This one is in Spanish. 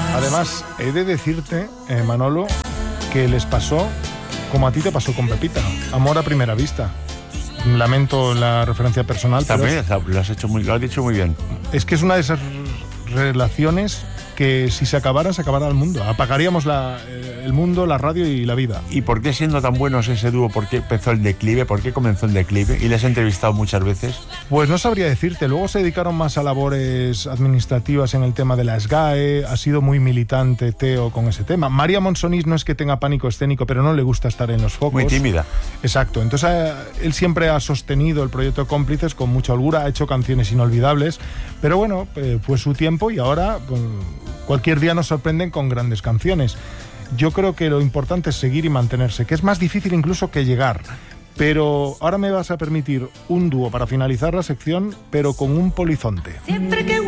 Además, he de decirte, Manolo, que les pasó como a ti te pasó con Pepita. Amor a primera vista. Lamento la referencia personal. También lo has dicho muy bien. Es que es una de esas relaciones que si se acabara el mundo. Apagaríamos el mundo, la radio y la vida. ¿Y por qué, siendo tan buenos ese dúo, por qué empezó el declive? ¿Por qué comenzó el declive? ¿Y les he entrevistado muchas veces? Pues no sabría decirte. Luego se dedicaron más a labores administrativas en el tema de la SGAE. Ha sido muy militante Teo con ese tema. María Monsonís no es que tenga pánico escénico, pero no le gusta estar en los focos. Muy tímida. Exacto. Entonces él siempre ha sostenido el proyecto Cómplices con mucha holgura, ha hecho canciones inolvidables, pero bueno, fue su tiempo y ahora cualquier día nos sorprenden con grandes canciones. Yo creo que lo importante es seguir y mantenerse, que es más difícil incluso que llegar. Pero ahora me vas a permitir un dúo para finalizar la sección, pero con un polizonte.